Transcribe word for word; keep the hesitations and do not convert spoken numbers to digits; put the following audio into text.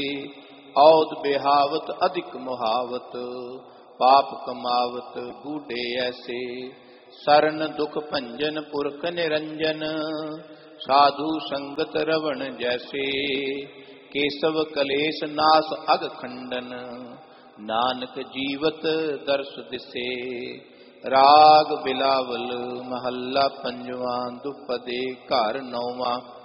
औद बिहावत अधिक मुहावत, पाप कमावत बूढ़े ऐसे। सरन दुख भंजन पुरख निरंजन, साधु संगत रवण जैसे। केशव कलेश नास अग खंडन, नानक जीवत दर्श दिसे। राग बिलावल महल्ला पंजवा, दुपदे घर नौवां।